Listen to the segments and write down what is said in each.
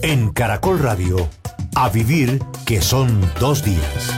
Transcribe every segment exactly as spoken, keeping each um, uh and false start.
En Caracol Radio, a vivir que son dos días.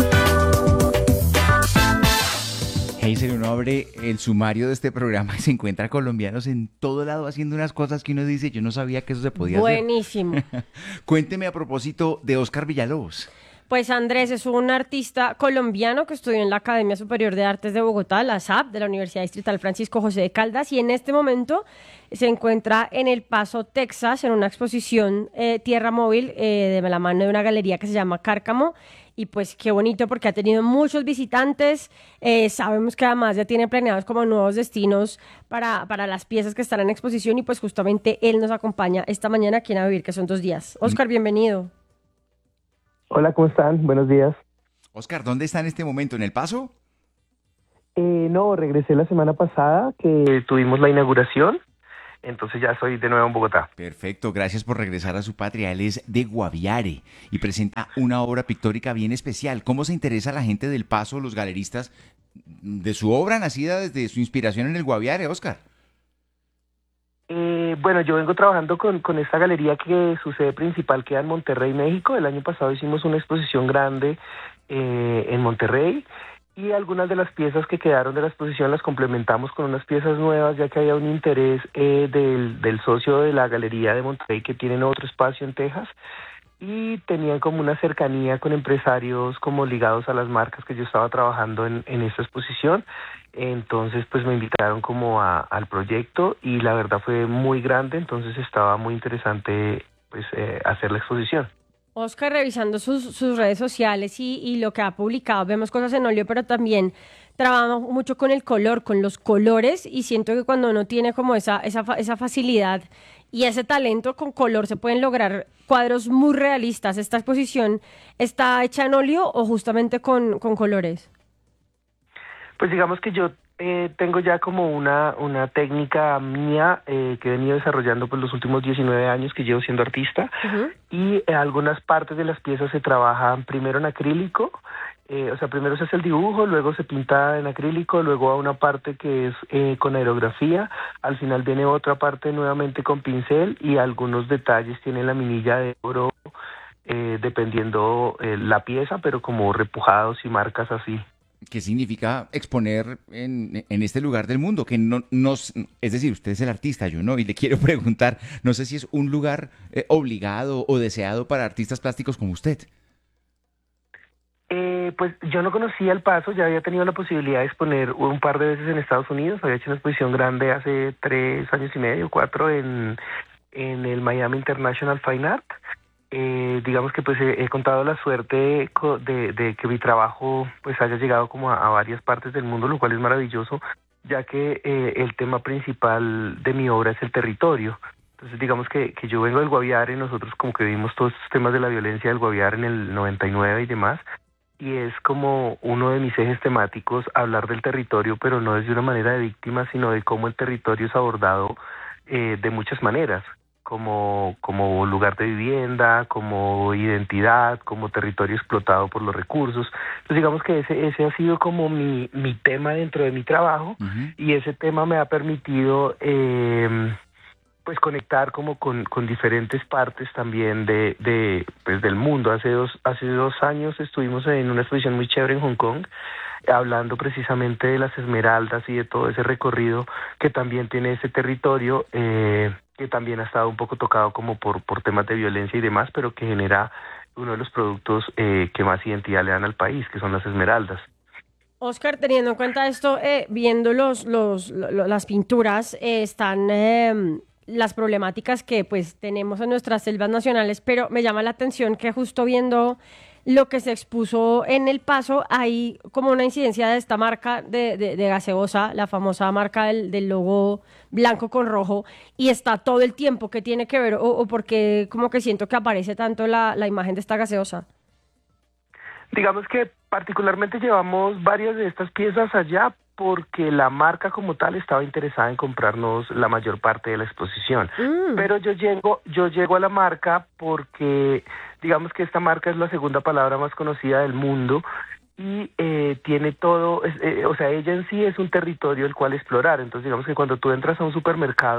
Hazel, uno abre el sumario de este programa y se encuentra colombianos en todo lado haciendo unas cosas que uno dice, yo no sabía que eso se podía Buenísimo. hacer. Buenísimo. Cuénteme a propósito de Óscar Villalobos. Pues Andrés es un artista colombiano que estudió en la Academia Superior de Artes de Bogotá, la S A P, de la Universidad Distrital Francisco José de Caldas, y en este momento se encuentra en El Paso, Texas, en una exposición eh, Tierra Móvil eh, de la mano de una galería que se llama Cárcamo. Y pues qué bonito porque ha tenido muchos visitantes, eh, sabemos que además ya tiene planeados como nuevos destinos para, para las piezas que están en exposición y pues justamente él nos acompaña esta mañana aquí en A Vivir, que son dos días. Óscar, bienvenido. Hola, ¿cómo están? Buenos días. Óscar, ¿dónde está en este momento? ¿En El Paso? Eh, no, regresé la semana pasada que tuvimos la inauguración, entonces ya estoy de nuevo en Bogotá. Perfecto, gracias por regresar a su patria. Él es de Guaviare y presenta una obra pictórica bien especial. ¿Cómo se interesa la gente del Paso, los galeristas, de su obra nacida desde su inspiración en el Guaviare, Óscar? Eh, bueno, yo vengo trabajando con, con esta galería que su sede principal queda en Monterrey, México. El año pasado hicimos una exposición grande eh, en Monterrey y algunas de las piezas que quedaron de la exposición las complementamos con unas piezas nuevas, ya que había un interés eh, del, del socio de la galería de Monterrey que tienen otro espacio en Texas y tenían como una cercanía con empresarios como ligados a las marcas que yo estaba trabajando en, en esta exposición. Entonces pues me invitaron como a, al proyecto y la verdad fue muy grande, entonces estaba muy interesante pues eh, hacer la exposición. Óscar, revisando sus, sus redes sociales y, y lo que ha publicado, vemos cosas en óleo, pero también trabaja mucho con el color, con los colores, y siento que cuando uno tiene como esa, esa, esa facilidad y ese talento con color se pueden lograr cuadros muy realistas. ¿Esta exposición está hecha en óleo o justamente con, con colores? Pues digamos que yo eh, tengo ya como una, una técnica mía eh, que he venido desarrollando por los últimos diecinueve años que llevo siendo artista. Uh-huh. Y eh, algunas partes de las piezas se trabajan primero en acrílico, eh, o sea, primero se hace el dibujo, luego se pinta en acrílico, luego a una parte que es eh, con aerografía, al final viene otra parte nuevamente con pincel y algunos detalles tienen la minilla de oro, eh, dependiendo eh, la pieza, pero como repujados y marcas así. ¿Qué significa exponer en, en este lugar del mundo? Que no nos, es decir, usted es el artista, yo no, y le quiero preguntar, no sé si es un lugar eh, obligado o deseado para artistas plásticos como usted. Eh, pues yo no conocía El Paso, ya había tenido la posibilidad de exponer un par de veces en Estados Unidos, había hecho una exposición grande hace tres años y medio, cuatro, en, en el Miami International Fine Art. Eh, digamos que pues he, he contado la suerte de, de que mi trabajo pues haya llegado como a, a varias partes del mundo, lo cual es maravilloso, ya que eh, el tema principal de mi obra es el territorio. Entonces digamos que, que yo vengo del Guaviare, nosotros como que vimos todos estos temas de la violencia del Guaviare en el noventa y nueve y demás, y es como uno de mis ejes temáticos hablar del territorio, pero no desde una manera de víctima, sino de cómo el territorio es abordado eh, de muchas maneras. Como, como lugar de vivienda, como identidad, como territorio explotado por los recursos. Entonces digamos que ese, ese ha sido como mi, mi tema dentro de mi trabajo. Uh-huh. Y ese tema me ha permitido eh, pues conectar como con, con diferentes partes también de, de pues del mundo. Hace dos, hace dos años estuvimos en una exposición muy chévere en Hong Kong, hablando precisamente de las esmeraldas y de todo ese recorrido que también tiene ese territorio, eh, que también ha estado un poco tocado como por, por temas de violencia y demás, pero que genera uno de los productos eh, que más identidad le dan al país, que son las esmeraldas. Óscar, teniendo en cuenta esto, eh, viendo los, los, lo, las pinturas, eh, están eh, las problemáticas que pues tenemos en nuestras selvas nacionales, pero me llama la atención que justo viendo lo que se expuso en El Paso, hay como una incidencia de esta marca de, de, de gaseosa, la famosa marca del, del logo blanco con rojo, y está todo el tiempo. ¿Qué tiene que ver o, o por qué como que siento que aparece tanto la, la imagen de esta gaseosa? Digamos que particularmente llevamos varias de estas piezas allá porque la marca como tal estaba interesada en comprarnos la mayor parte de la exposición. Mm. Pero yo llego, yo llego a la marca porque digamos que esta marca es la segunda palabra más conocida del mundo y eh, tiene todo, es, eh, o sea, ella en sí es un territorio el cual explorar. Entonces digamos que cuando tú entras a un supermercado,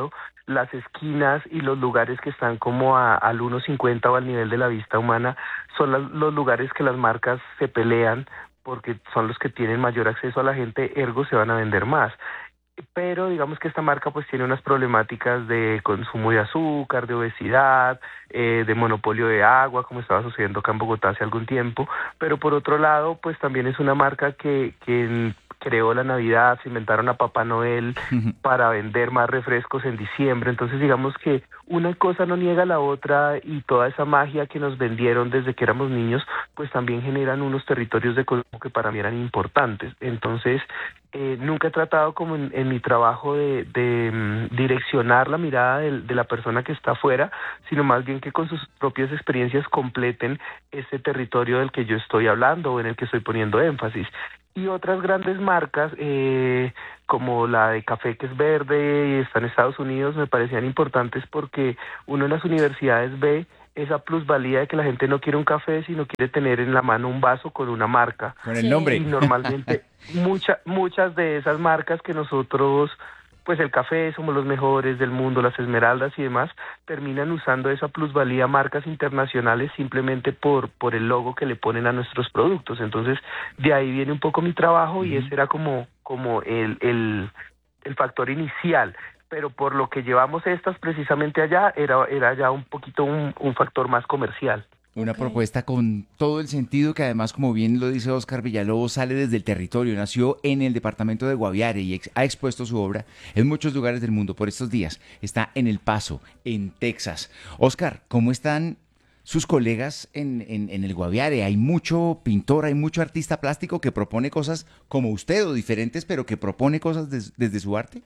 las esquinas y los lugares que están como a, al uno cincuenta o al nivel de la vista humana son las, los lugares que las marcas se pelean porque son los que tienen mayor acceso a la gente, ergo se van a vender más. Pero digamos que esta marca pues tiene unas problemáticas de consumo de azúcar, de obesidad, eh, de monopolio de agua, como estaba sucediendo acá en Bogotá hace algún tiempo, pero por otro lado pues también es una marca que, que creó la Navidad, se inventaron a Papá Noel para vender más refrescos en diciembre, entonces digamos que una cosa no niega a la otra y toda esa magia que nos vendieron desde que éramos niños pues también generan unos territorios de consumo que para mí eran importantes, entonces eh, nunca he tratado como en, en mi trabajo de, de um, direccionar la mirada de, de la persona que está afuera, sino más bien que con sus propias experiencias completen ese territorio del que yo estoy hablando o en el que estoy poniendo énfasis. Y otras grandes marcas, eh, como la de café que es verde y está en Estados Unidos, me parecían importantes porque uno en las universidades ve esa plusvalía de que la gente no quiere un café, sino quiere tener en la mano un vaso con una marca. Con el nombre. Y normalmente mucha, muchas de esas marcas que nosotros, pues el café, somos los mejores del mundo, las esmeraldas y demás, terminan usando esa plusvalía marcas internacionales simplemente por, por el logo que le ponen a nuestros productos. Entonces, de ahí viene un poco mi trabajo y ese era como, como el, el, el factor inicial. Pero por lo que llevamos estas precisamente allá, era, era ya un poquito un, un factor más comercial. Una Okay. propuesta con todo el sentido que además, como bien lo dice Óscar Villalobos, sale desde el territorio, nació en el departamento de Guaviare y ex- ha expuesto su obra en muchos lugares del mundo por estos días. Está en El Paso, en Texas. Óscar, ¿cómo están sus colegas en, en, en el Guaviare? Hay mucho pintor, hay mucho artista plástico que propone cosas como usted o diferentes, pero que propone cosas des- desde su arte.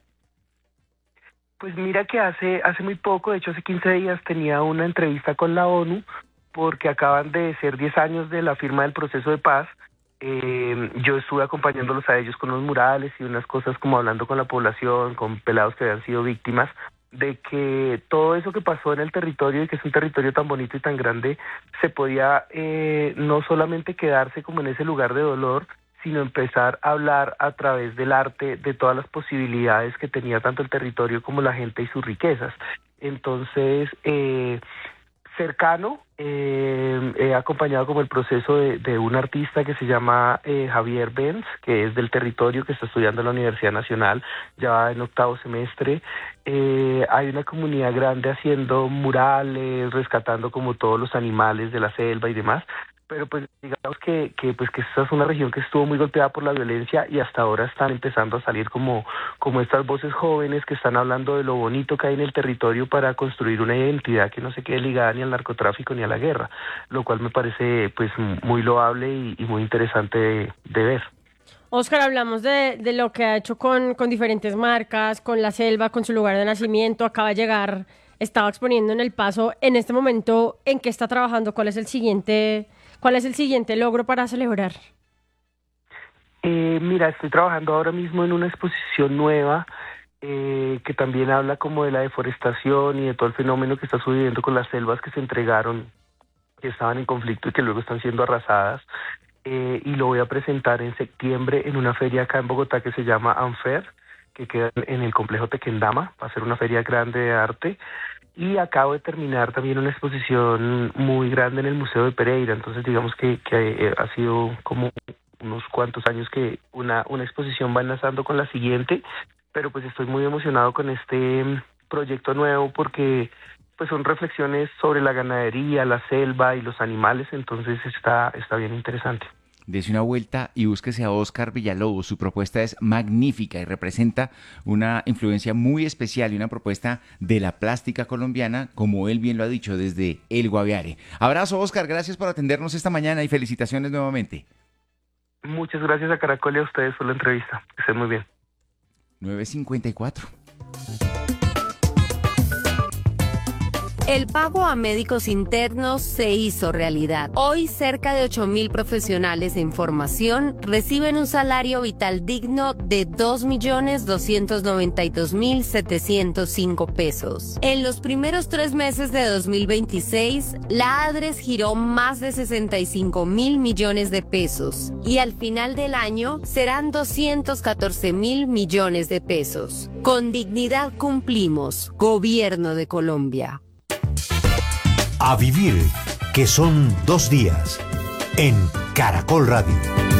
Pues mira que hace, hace muy poco, de hecho hace quince días, tenía una entrevista con la ONU porque acaban de ser diez años de la firma del proceso de paz. Eh, yo estuve acompañándolos a ellos con unos murales y unas cosas como hablando con la población, con pelados que habían sido víctimas, de que todo eso que pasó en el territorio y que es un territorio tan bonito y tan grande, se podía eh, no solamente quedarse como en ese lugar de dolor, sino empezar a hablar a través del arte de todas las posibilidades que tenía tanto el territorio como la gente y sus riquezas. Entonces, eh, cercano, eh, he acompañado como el proceso de, de un artista que se llama eh, Javier Benz, que es del territorio, que está estudiando en la Universidad Nacional, ya va en octavo semestre. Eh, hay una comunidad grande haciendo murales, rescatando como todos los animales de la selva y demás, pero pues digamos que, que pues que esta es una región que estuvo muy golpeada por la violencia y hasta ahora están empezando a salir como, como estas voces jóvenes que están hablando de lo bonito que hay en el territorio para construir una identidad que no se quede ligada ni al narcotráfico ni a la guerra, lo cual me parece pues muy loable y, y muy interesante de, de ver. Óscar, hablamos de, de lo que ha hecho con, con diferentes marcas, con la selva, con su lugar de nacimiento, acaba de llegar, estaba exponiendo en El Paso. En este momento, ¿en qué está trabajando? ¿Cuál es el siguiente, cuál es el siguiente logro para celebrar? Eh, mira, estoy trabajando ahora mismo en una exposición nueva eh, que también habla como de la deforestación y de todo el fenómeno que está sucediendo con las selvas que se entregaron, que estaban en conflicto y que luego están siendo arrasadas. Eh, y lo voy a presentar en septiembre en una feria acá en Bogotá que se llama Anfer, que queda en el complejo Tequendama. Va a ser una feria grande de arte. Y acabo de terminar también una exposición muy grande en el Museo de Pereira. Entonces digamos que, que ha sido como unos cuantos años que una, una exposición va enlazando con la siguiente, pero pues estoy muy emocionado con este proyecto nuevo porque pues son reflexiones sobre la ganadería, la selva y los animales, entonces está, está bien interesante. Dese una vuelta y búsquese a Óscar Villalobos. Su propuesta es magnífica y representa una influencia muy especial y una propuesta de la plástica colombiana, como él bien lo ha dicho, desde el Guaviare. Abrazo, Óscar, gracias por atendernos esta mañana y felicitaciones nuevamente. Muchas gracias a Caracol y a ustedes por la entrevista. Que estén muy bien. nueve cincuenta y cuatro. El pago a médicos internos se hizo realidad. Hoy, cerca de ocho mil profesionales en formación reciben un salario vital digno de dos millones doscientos noventa y dos mil setecientos cinco pesos. En los primeros tres meses de dos mil veintiséis, la ADRES giró más de sesenta y cinco mil millones de pesos y al final del año serán doscientos catorce mil millones de pesos. Con dignidad cumplimos, Gobierno de Colombia. A vivir, que son dos días, en Caracol Radio.